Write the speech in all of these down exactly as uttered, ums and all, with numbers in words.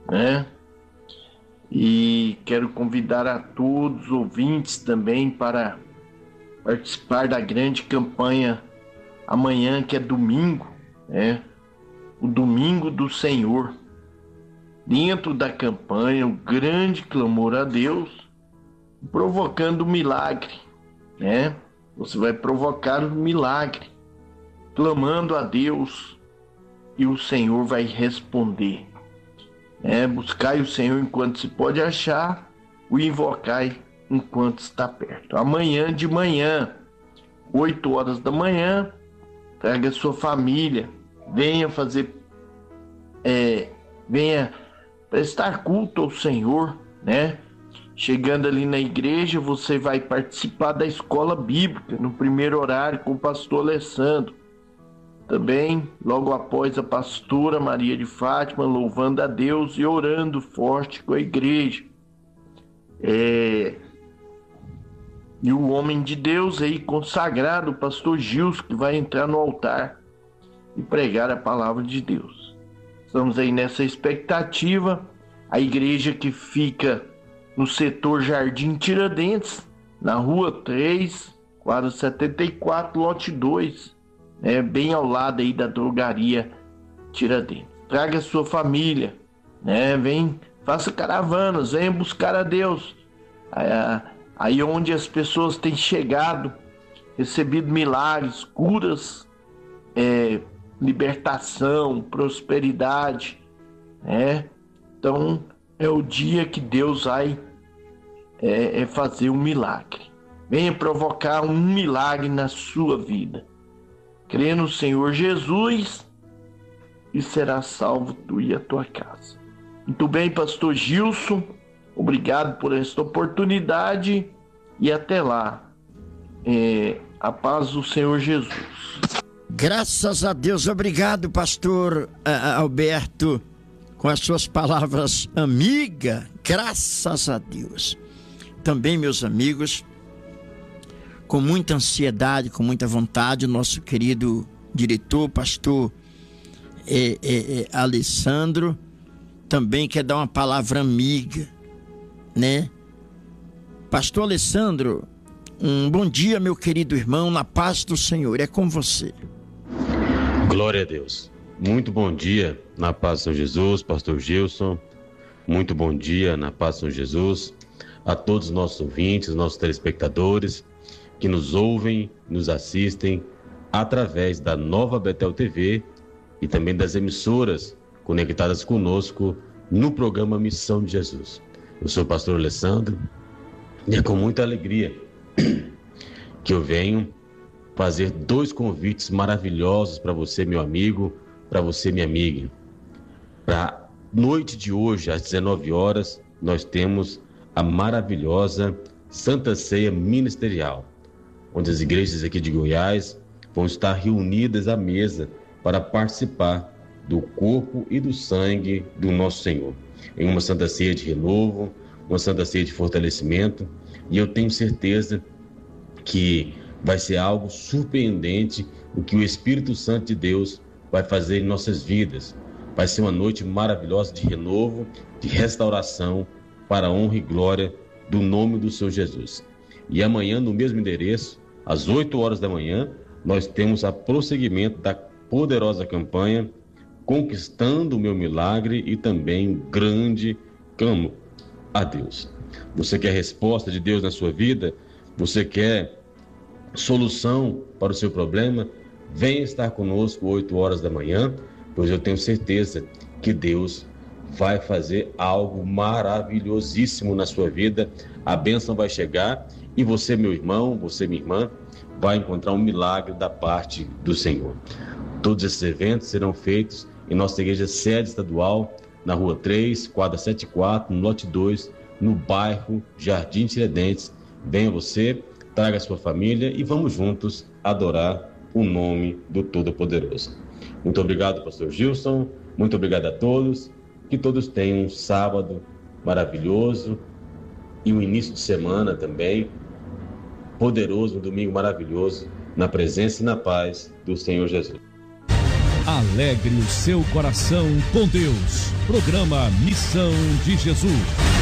né? E quero convidar a todos os ouvintes também para participar da grande campanha amanhã, que é domingo, né? O Domingo do Senhor. Dentro da campanha, o grande clamor a Deus, provocando milagre, né? Você vai provocar um milagre, clamando a Deus, e o Senhor vai responder. É, buscai o Senhor enquanto se pode achar, o invocai enquanto está perto. Amanhã de manhã, oito horas da manhã, traga sua família, venha fazer, é, venha prestar culto ao Senhor, né? Chegando ali na igreja, você vai participar da escola bíblica, no primeiro horário, com o pastor Alessandro. Também, logo após, a pastora Maria de Fátima, louvando a Deus e orando forte com a igreja. É... E o homem de Deus aí, consagrado, o pastor Gilson, que vai entrar no altar e pregar a palavra de Deus. Estamos aí nessa expectativa. A igreja que fica no setor Jardim Tiradentes, na rua três, quadra setenta e quatro, lote dois, né, bem ao lado aí da drogaria Tiradentes. Traga sua família, né, vem, faça caravanas, venha buscar a Deus. Aí, aí onde as pessoas têm chegado, recebido milagres, curas, é, libertação, prosperidade, né? Então é o dia que Deus vai é, é fazer um milagre. Venha provocar um milagre na sua vida. Crê no Senhor Jesus e será salvo tu e a tua casa. Muito bem, pastor Gilson, obrigado por esta oportunidade e até lá. É, a paz do Senhor Jesus. Graças a Deus, obrigado, pastor Alberto, com as suas palavras amiga, graças a Deus. Também, meus amigos, com muita ansiedade, com muita vontade, o nosso querido diretor, pastor é, é, é, Alessandro, também quer dar uma palavra amiga, né? Pastor Alessandro, um bom dia, meu querido irmão, na paz do Senhor, é com você. Glória a Deus. Muito bom dia, na paz do Senhor Jesus, pastor Gilson. Muito bom dia, na paz do Senhor Jesus, a todos os nossos ouvintes, nossos telespectadores, que nos ouvem, nos assistem através da Nova Betel T V e também das emissoras conectadas conosco no programa Missão de Jesus. Eu sou o pastor Alessandro e é com muita alegria que eu venho fazer dois convites maravilhosos para você, meu amigo, para você, minha amiga. Para noite de hoje, às dezenove horas, nós temos a maravilhosa Santa Ceia Ministerial, onde as igrejas aqui de Goiás vão estar reunidas à mesa para participar do corpo e do sangue do nosso Senhor, em uma Santa Ceia de renovo, uma Santa Ceia de fortalecimento, e eu tenho certeza que vai ser algo surpreendente o que o Espírito Santo de Deus vai fazer em nossas vidas. Vai ser uma noite maravilhosa de renovo, de restauração, para a honra e glória do nome do Senhor Jesus. E amanhã, no mesmo endereço, às oito horas da manhã, nós temos a prosseguimento da poderosa campanha Conquistando o Meu Milagre e também grande clamor a Deus. Você quer resposta de Deus na sua vida? Você quer solução para o seu problema? Venha estar conosco oito horas da manhã, pois eu tenho certeza que Deus vai fazer algo maravilhosíssimo na sua vida. A bênção vai chegar e você, meu irmão, você, minha irmã, vai encontrar um milagre da parte do Senhor. Todos esses eventos serão feitos em nossa igreja sede estadual, na rua três, quadra setenta e quatro, no lote dois, no bairro Jardim Tiradentes. Venha você, traga a sua família e vamos juntos adorar o nome do Todo-Poderoso. Muito obrigado, pastor Gilson. Muito obrigado a todos. Que todos tenham um sábado maravilhoso e um início de semana também poderoso, um domingo maravilhoso, na presença e na paz do Senhor Jesus. Alegre o seu coração com Deus. Programa Missão de Jesus.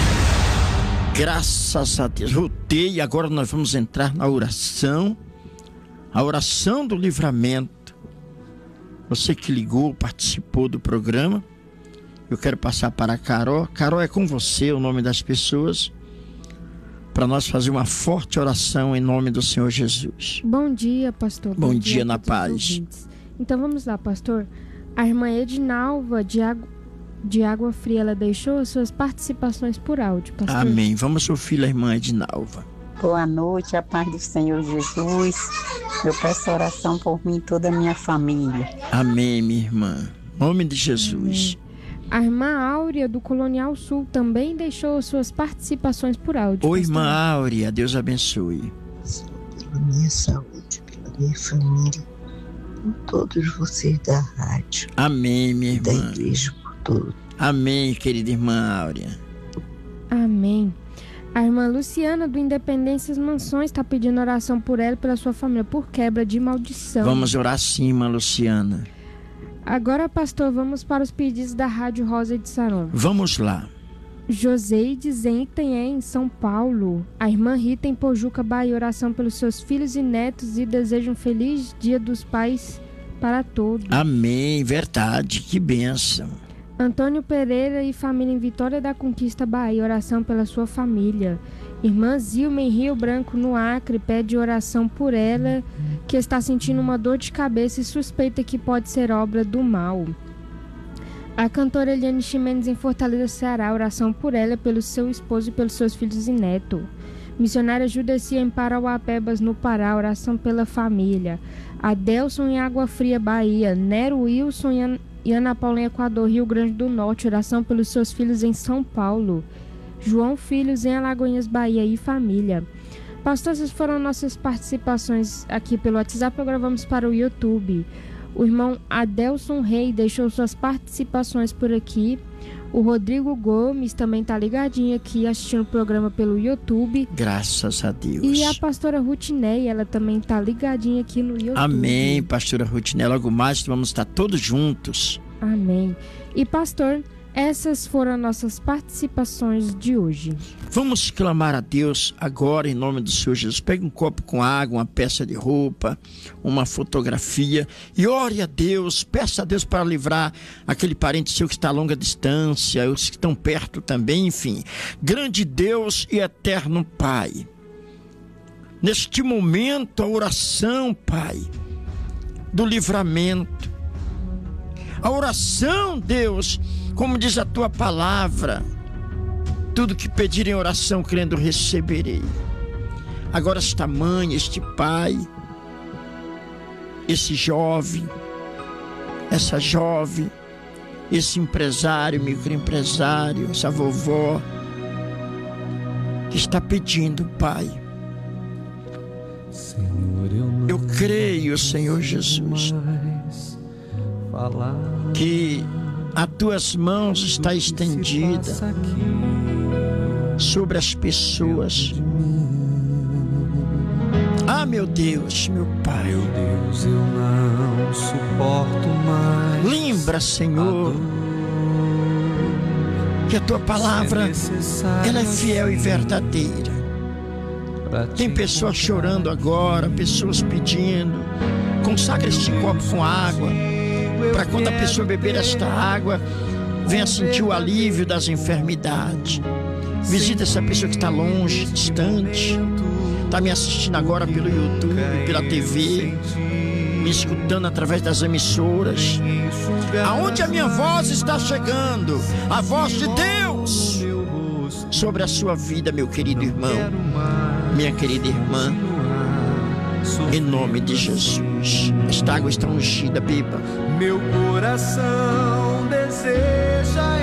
Graças a Deus. Voltei e agora nós vamos entrar na oração. A oração do livramento. Você que ligou, participou do programa. Eu quero passar para a Carol. Carol, é com você o nome das pessoas, para nós fazer uma forte oração em nome do Senhor Jesus. Bom dia, pastor. Bom, Bom dia, dia na paz. Então vamos lá, pastor. A irmã Edinalva de Água, de Água Fria, ela deixou as suas participações por áudio, pastor. Amém. Vamos ouvir a irmã Edinalva. Boa noite, a paz do Senhor Jesus. Eu peço oração por mim e toda a minha família. Amém, minha irmã. Em nome de Jesus. Amém. A irmã Áurea do Colonial Sul também deixou suas participações por áudio. Oi, irmã Áurea, Deus abençoe. Pela minha saúde, pela minha família, por todos vocês da rádio. Amém, minha irmã. Da igreja por todos. Amém, querida irmã Áurea. Amém. A irmã Luciana do Independências Mansões está pedindo oração por ela e pela sua família, por quebra de maldição. Vamos orar sim, irmã Luciana. Agora, pastor, vamos para os pedidos da Rádio Rosa de Saron. Vamos lá. Joseide em Itanhé, em São Paulo. A irmã Rita em Pojuca, Bahia, oração pelos seus filhos e netos e deseja um feliz Dia dos Pais para todos. Amém, verdade, que bênção. Antônio Pereira e família em Vitória da Conquista, Bahia, oração pela sua família. Irmã Zilma em Rio Branco, no Acre, pede oração por ela, que está sentindo uma dor de cabeça e suspeita que pode ser obra do mal. A cantora Eliane Ximenes em Fortaleza, Ceará, oração por ela, pelo seu esposo e pelos seus filhos e neto. Missionária Judecia em Parauapebas, no Pará, oração pela família. Adelson em Água Fria, Bahia. Nero Wilson e Ana Paula em Equador, Rio Grande do Norte, oração pelos seus filhos em São Paulo. João Filhos em Alagoinhas, Bahia e família. Pastor, essas foram nossas participações aqui pelo WhatsApp. Agora vamos para o YouTube. O irmão Adelson Rei deixou suas participações por aqui. O Rodrigo Gomes também está ligadinho aqui assistindo o programa pelo YouTube. Graças a Deus. E a pastora Rutineia, ela também está ligadinha aqui no YouTube. Amém, pastora Rutineia. Logo mais vamos estar todos juntos. Amém. E pastor, essas foram as nossas participações de hoje. Vamos clamar a Deus agora em nome do Senhor Jesus. Pegue um copo com água, uma peça de roupa, uma fotografia e ore a Deus. Peça a Deus para livrar aquele parente seu que está a longa distância, os que estão perto também, enfim. Grande Deus e eterno Pai, neste momento a oração, Pai, do livramento, a oração, Deus, como diz a tua palavra, tudo que pedir em oração, crendo, receberei. Agora esta mãe, este pai, esse jovem, essa jovem, esse empresário, microempresário, essa vovó, que está pedindo, Pai. Senhor, eu, não eu creio, Senhor Jesus, que as tuas mãos está estendida sobre as pessoas. Ah, meu Deus, meu Pai, meu Deus, eu não suporto mais. Lembra, Senhor, que a tua palavra ela é fiel e verdadeira. Tem pessoas chorando agora, pessoas pedindo. Consagra este copo com água, para quando a pessoa beber esta água, venha sentir o alívio das enfermidades. Visita essa pessoa que está longe, distante, está me assistindo agora pelo YouTube, pela T V, me escutando através das emissoras. Aonde a minha voz está chegando, a voz de Deus sobre a sua vida, meu querido irmão, minha querida irmã, em nome de Jesus. Esta água está ungida, beba. Meu coração deseja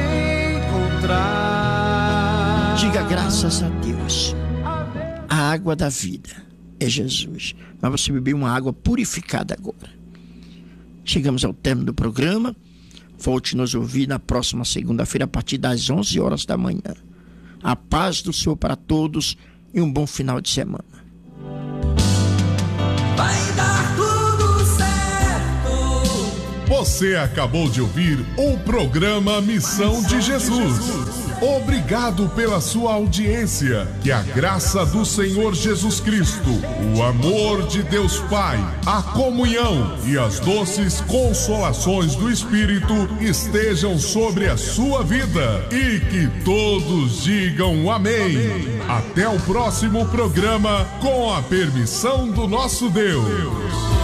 encontrar. Diga graças a Deus. A água da vida é Jesus. Mas você bebeu uma água purificada agora. Chegamos ao término do programa. Volte nos ouvir na próxima segunda-feira a partir das onze horas da manhã. A paz do Senhor para todos e um bom final de semana. Vai dar tudo certo. Você acabou de ouvir o programa Missão de Jesus. Obrigado pela sua audiência. Que a graça do Senhor Jesus Cristo, o amor de Deus Pai, a comunhão e as doces consolações do Espírito estejam sobre a sua vida. E que todos digam amém. Até o próximo programa, com a permissão do nosso Deus.